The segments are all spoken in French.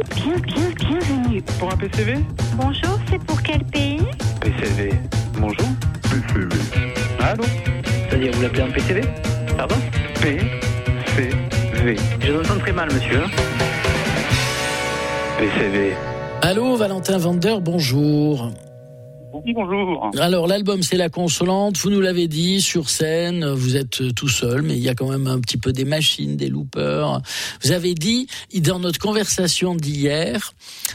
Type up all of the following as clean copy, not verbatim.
Bienvenue. Pour un PCV? Bonjour, c'est pour quel pays? PCV. Bonjour. PCV. Allô? C'est-à-dire, vous l'appelez un PCV? Pardon? PCV. Je vous entends très mal, monsieur. PCV. Allô, Valentin Vander, bonjour. Oui, bonjour. Alors, l'album, c'est La Consolante. Vous nous l'avez dit, sur scène, vous êtes tout seul, mais il y a quand même un petit peu des machines, des loopers. Vous avez dit, dans notre conversation d'hier,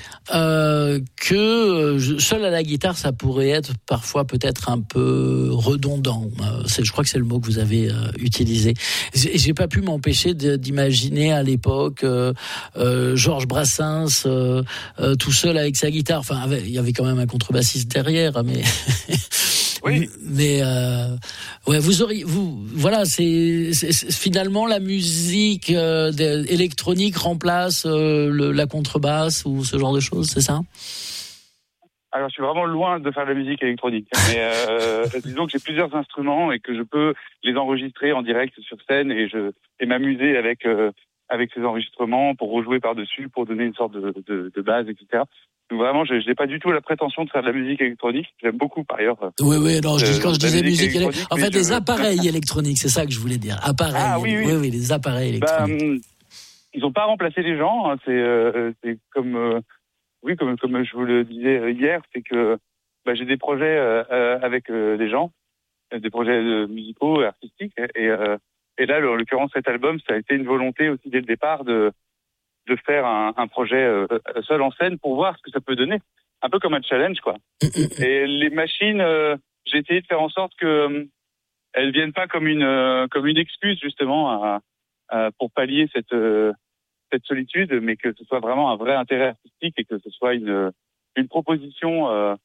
que seul à la guitare, ça pourrait être parfois peut-être un peu redondant. Je crois que c'est le mot que vous avez utilisé. J'ai pas pu m'empêcher d'imaginer à l'époque Georges Brassens tout seul avec sa guitare. Enfin, il y avait quand même un contrebassiste derrière, mais Oui. Mais ouais, voilà, c'est finalement la musique électronique remplace la contrebasse ou ce genre de choses, c'est ça? Alors, je suis vraiment loin de faire de la musique électronique. Mais disons que j'ai plusieurs instruments et que je peux les enregistrer en direct sur scène et m'amuser avec ces enregistrements pour rejouer par-dessus, pour donner une sorte de base, etc. Donc vraiment, je n'ai pas du tout la prétention de faire de la musique électronique. J'aime beaucoup, par ailleurs. Oui, non, quand je disais musique électronique, en fait, des appareils électroniques, c'est ça que je voulais dire. Appareils. Ah oui, les appareils électroniques. Ils n'ont pas remplacé les gens. Hein. C'est comme, comme je vous le disais hier, c'est que j'ai des projets avec des gens, des projets musicaux, artistiques, et là, en l'occurrence, cet album, ça a été une volonté aussi dès le départ de faire un projet seul en scène pour voir ce que ça peut donner. Un peu comme un challenge, quoi. Et les machines, j'ai essayé de faire en sorte que elles viennent pas comme une excuse, justement, pour pallier cette solitude, mais que ce soit vraiment un vrai intérêt artistique et que ce soit une proposition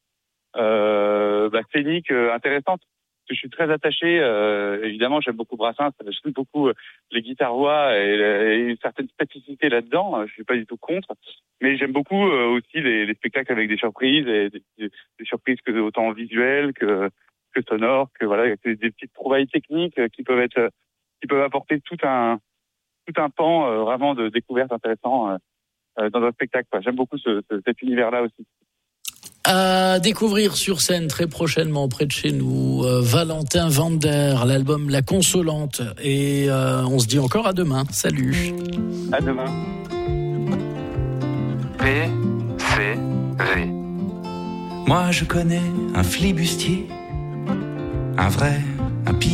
scénique intéressante. Je suis très attaché, évidemment, j'aime beaucoup Brassens, j'aime beaucoup les guitares-voix et une certaine spécificité là-dedans. Je suis pas du tout contre, mais j'aime beaucoup aussi les spectacles avec des surprises, et des surprises que autant visuelles que sonores, que voilà, des petites trouvailles techniques qui peuvent apporter tout un pan vraiment de découverte intéressant dans un spectacle. Quoi. J'aime beaucoup cet univers-là aussi. À découvrir sur scène très prochainement près de chez nous, Valentin Vander, l'album La Consolante. Et on se dit encore à demain. Salut. À demain. PCV. Moi je connais un flibustier, un vrai, un pire.